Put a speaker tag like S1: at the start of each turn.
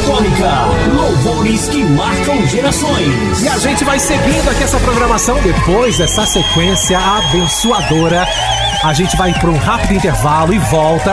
S1: Católica, louvores que marcam gerações.
S2: E a gente vai seguindo aqui essa programação depois dessa sequência abençoadora. A gente vai para um rápido intervalo e volta